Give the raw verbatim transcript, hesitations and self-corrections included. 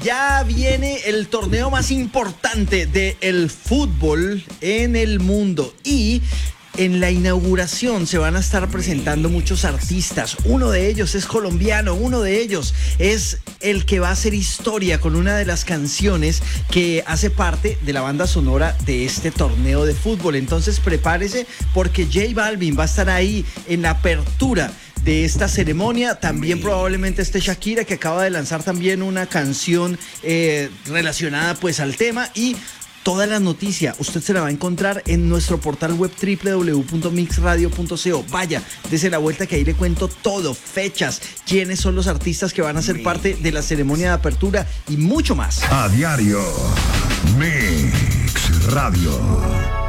Ya viene el torneo más importante del fútbol en el mundo y en la inauguración se van a estar presentando muchos artistas. Uno de ellos es colombiano, uno de ellos es el que va a hacer historia con una de las canciones que hace parte de la banda sonora de este torneo de fútbol. Entonces prepárese porque J Balvin va a estar ahí en la apertura de esta ceremonia. También probablemente esté Shakira, que acaba de lanzar también una canción eh, relacionada pues al tema. Y toda la noticia usted se la va a encontrar en nuestro portal web doble u doble u doble u punto mix radio punto co. Vaya, dese la vuelta que ahí le cuento todo, fechas, quiénes son los artistas que van a ser parte de la ceremonia de apertura y mucho más. A diario, Mix Radio.